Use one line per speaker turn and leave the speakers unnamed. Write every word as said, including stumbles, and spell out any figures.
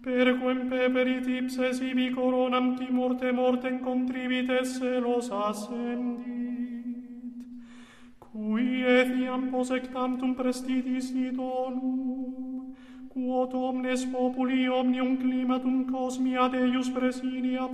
perquem peperit ipse sibi coronam timorte mortem contrivit esse los ascendit, cui etiam posectantum prestitis idonum, quod omnes populi omnium climatum cosmia Deus presidia